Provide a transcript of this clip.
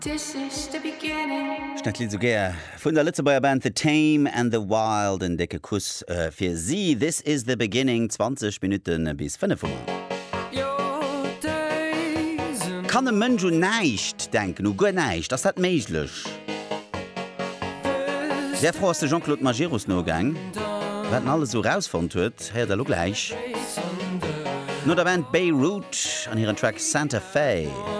Schnettli so gär vun der Lützebauer Band The Tame and the Wild en decke Kuss fir sie. This is the beginning 20 Minuten bis 5 Uhr. Kann e Mënsch neicht denken u go neicht, das hat méiglech. Sehr froh de Jean-Claude Majeus nogang, wat alles so rausfand huet, her der lo gleich. No der Band Beirut an ihren Track Santa Fe.